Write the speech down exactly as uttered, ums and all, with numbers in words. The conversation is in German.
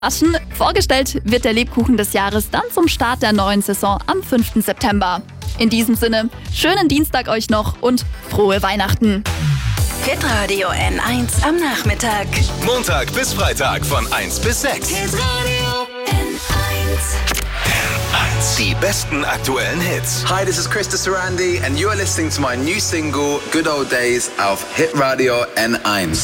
Aschen. Vorgestellt wird der Lebkuchen des Jahres dann zum Start der neuen Saison am fünften September. In diesem Sinne, schönen Dienstag euch noch und frohe Weihnachten. Hitradio N eins am Nachmittag. Montag bis Freitag von eins bis sechs. Hitradio N eins. N eins. Die besten aktuellen Hits. Hi, this is Krista Sarandi and you're listening to my new single Good Old Days auf Hitradio N eins.